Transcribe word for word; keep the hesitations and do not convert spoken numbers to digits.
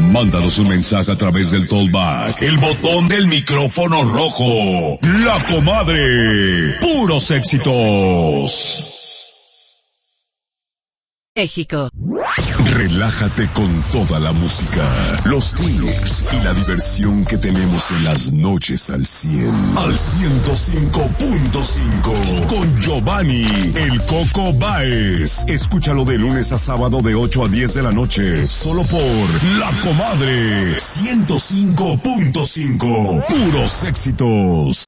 Mándanos un mensaje a través del Tollback, el botón del micrófono rojo. La Comadre. Puros éxitos. México. Relájate con toda la música, los tips y la diversión que tenemos en las noches al cien. Al ciento cinco punto cinco con Giovanni El Coco Báez. Escúchalo de lunes a sábado de ocho a diez de la noche, solo por La Comadre ciento cinco punto cinco. Puros éxitos.